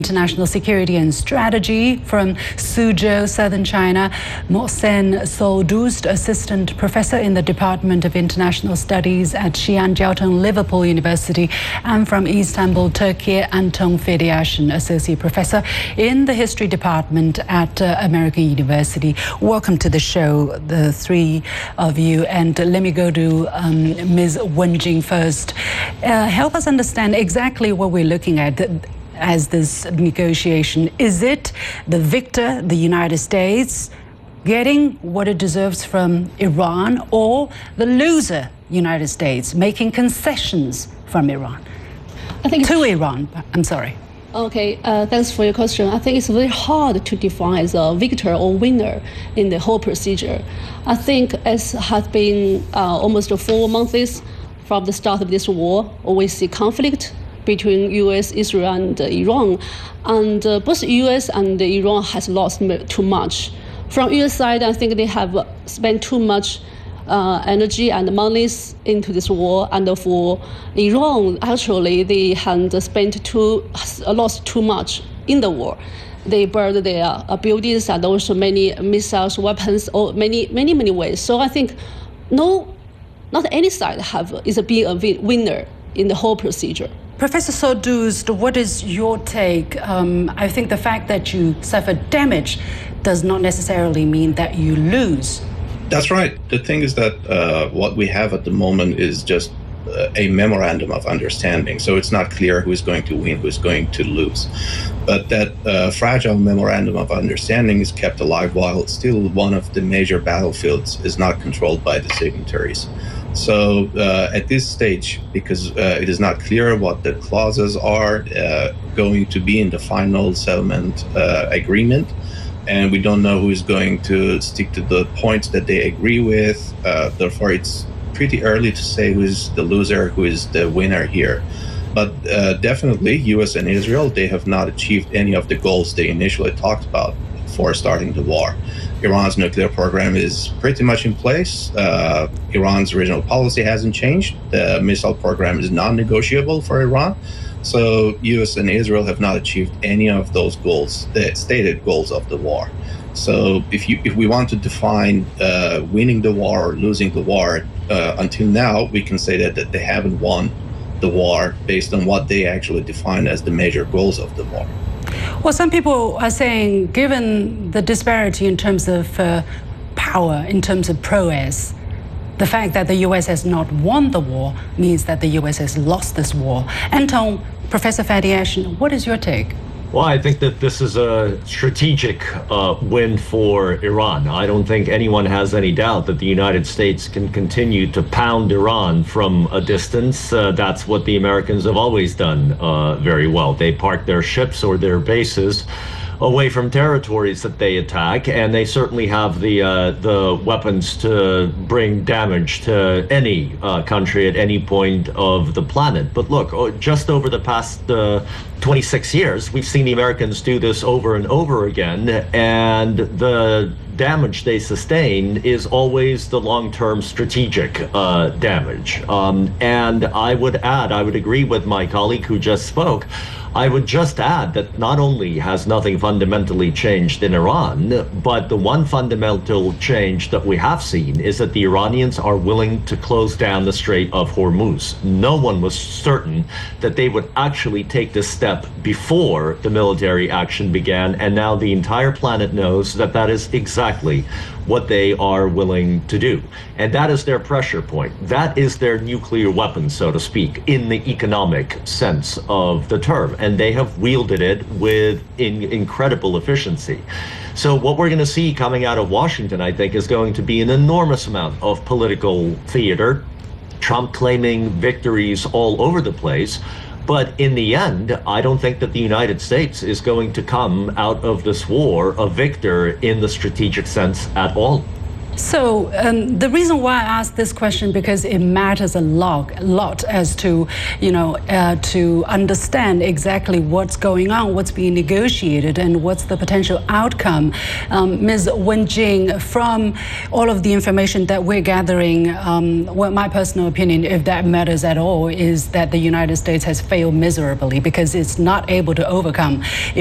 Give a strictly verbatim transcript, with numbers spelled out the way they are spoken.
International Security and Strategy from Suzhou, Southern China. Mohsen Soldust, Assistant Professor in the Department of International Studies at Xi'an Jiaotong Liverpool University, and from Istanbul, Turkey, Anton Fedayaşan, Associate Professor in the History Department at uh, American University. Welcome to the show, the three of you. And let me go to um, Miz Wenjing first. Uh, help us understand exactly what we're looking at as this negotiation. Is it the victor, the United States, getting what it deserves from Iran, or the loser, United States, making concessions from Iran? I think to Iran, I'm sorry. Okay, uh, thanks for your question. I think it's very hard to define the victor or winner in the whole procedure. I think as has been uh, almost four months from the start of this war, we see conflict between U S, Israel, and uh, Iran. And uh, both U S and Iran has lost too much. From U S side, I think they have spent too much uh, energy and monies into this war. And for Iran, actually, they had spent too, lost too much in the war. They burned their uh, buildings and also many missiles, weapons, or many, many, many ways. So I think no, not any side have is a being a winner in the whole procedure. Professor Soldust, what is your take? Um, I think the fact that you suffered damage does not necessarily mean that you lose. That's right. The thing is that uh, what we have at the moment is just uh, a memorandum of understanding. So it's not clear who is going to win, who is going to lose. But that uh, fragile memorandum of understanding is kept alive while still one of the major battlefields is not controlled by the signatories. So uh, at this stage, because uh, it is not clear what the clauses are uh, going to be in the final settlement uh, agreement, and we don't know who is going to stick to the points that they agree with, uh, therefore it's pretty early to say who is the loser, who is the winner here. But uh, definitely U S and Israel, they have not achieved any of the goals they initially talked about for starting the war. Iran's nuclear program is pretty much in place. Uh, Iran's original policy hasn't changed. The missile program is non-negotiable for Iran. So U S and Israel have not achieved any of those goals, the stated goals of the war. So if you if we want to define uh, winning the war or losing the war, uh, until now, we can say that, that they haven't won the war based on what they actually define as the major goals of the war. Well, some people are saying, given the disparity in terms of uh, power, in terms of prowess, the fact that the U S has not won the war means that the U S has lost this war. Anton, Professor Fedayaşan, what is your take? Well, I think that this is a strategic uh, win for Iran. I don't think anyone has any doubt that the United States can continue to pound Iran from a distance. Uh, that's what the Americans have always done uh, very well. They park their ships or their bases away from territories that they attack, and they certainly have the uh, the weapons to bring damage to any uh, country at any point of the planet. But look, just over the past uh, twenty-six years, we've seen the Americans do this over and over again, and the damage they sustain is always the long-term strategic uh, damage. Um, and I would add, I would agree with my colleague who just spoke, I would just add that not only has nothing fundamentally changed in Iran, but the one fundamental change that we have seen is that the Iranians are willing to close down the Strait of Hormuz. No one was certain that they would actually take this step before the military action began, and now the entire planet knows that that is exactly what they are willing to do. And that is their pressure point. That is their nuclear weapon, so to speak, in the economic sense of the term. And they have wielded it with in incredible efficiency. So what we're going to see coming out of Washington, I think, is going to be an enormous amount of political theater, Trump claiming victories all over the place. But in the end, I don't think that the United States is going to come out of this war a victor in the strategic sense at all. So um, the reason why I asked this question, because it matters a lot, a lot as to, you know, uh, to understand exactly what's going on, what's being negotiated, and what's the potential outcome. Um, Miz Wen Jing, from all of the information that we're gathering, um, well, my personal opinion, if that matters at all, is that the United States has failed miserably because it's not able to overcome